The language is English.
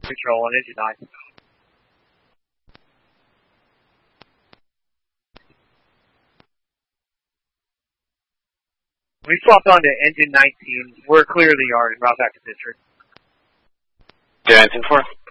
Control on engine 9. We swapped on to engine 19. We're clear of the yard and route back to district. Good, engine 4.